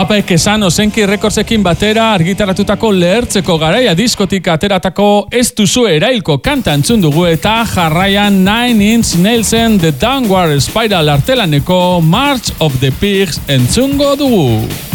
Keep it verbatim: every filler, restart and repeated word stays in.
Mapek esan Ozenki Recordsekin batera argitaratutako lehertzeko garaia diskotik ateratako ez duzu erailko kanta entzun dugu eta jarraian Nine Inch Nailsen The Downward Spiral artelaneko March of the Pigs entzungo dugu.